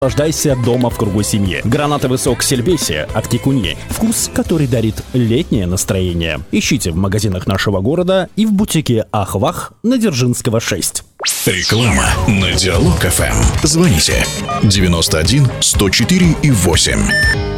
Наслаждайся дома в кругу семьи. Гранатовый сок Сельбесия от Кикуньи. Вкус, который дарит летнее настроение. Ищите в магазинах нашего города и в бутике Ахвах на Дзержинского, 6. Реклама на Диалог ФМ. Звоните 91 104 и 8.